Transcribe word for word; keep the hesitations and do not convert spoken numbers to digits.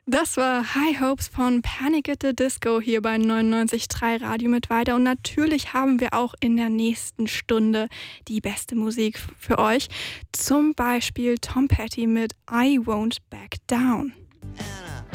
Das war High Hopes von Panic at the Disco hier bei neunundneunzig Komma drei Radio mit weiter. Und natürlich haben wir auch in der nächsten Stunde die beste Musik f- für euch. Zum Beispiel Tom Petty mit I Won't Back Down.